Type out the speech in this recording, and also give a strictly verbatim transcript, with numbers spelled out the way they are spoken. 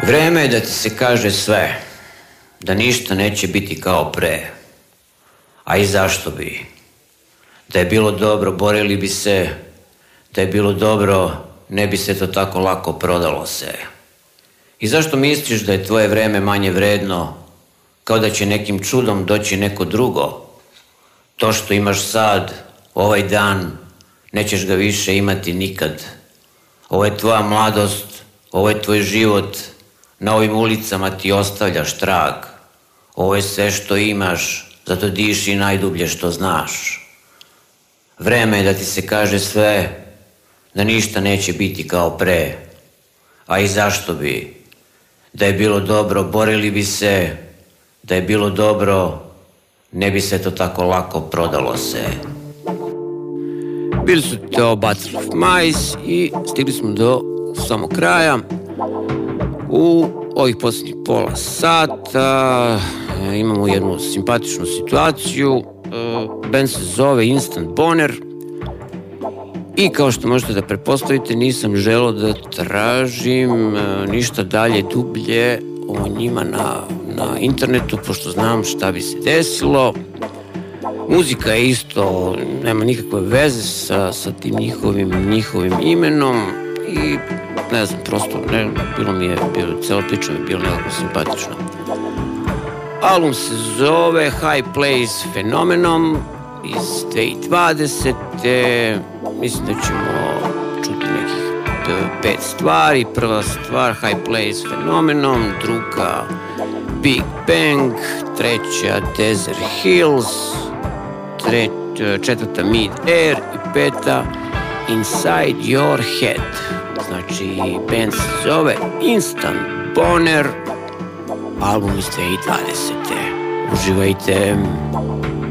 Vreme je da ti se kaže sve, da ništa neće biti kao pre. A i zašto bi? Da je bilo dobro, borili bi se. Da je bilo dobro, ne bi se to tako lako prodalo se. I zašto misliš da je tvoje vreme manje vredno, kao da će nekim čudom doći neko drugo? To što imaš sad, ovaj dan, nećeš ga više imati nikad. Ovo je tvoja mladost, ovo je tvoj život, na ovim ulicama ti ostavljaš trag. Ovo je sve što imaš, zato diši najdublje što znaš. Vreme je da ti se kaže sve, da ništa neće biti kao pre. A i zašto bi? Da je bilo dobro, borili bi se. Da je bilo dobro, ne bi se to tako lako prodalo se. Bili su to Butterfly of Mice i stigli smo do samog kraja. U ovih posljednjih pola sata imamo jednu simpatičnu situaciju. Band se zove Instant Boner i kao što možete da pretpostavite, nisam želeo da tražim ništa dalje dublje o njima na, na internetu, pošto znam šta bi se desilo. Muzika je isto, nema nikakve veze sa, sa tim njihovim, njihovim imenom i ne znam, prosto ne, bilo mi je, bilo, cela priča mi je bila nekako simpatična. Album se zove High Place Phenomenon iz dve hiljade dvadesete. Mislim da ćemo čuti nekih pet stvari. Prva stvar High Place Phenomenon, druga Big Bang, treća Desert Hills, tre, četvrta Mid Air i peta Inside Your Head. Znači, band se zove Instant Boner, album iz dve hiljade dvadesete. Uživajte!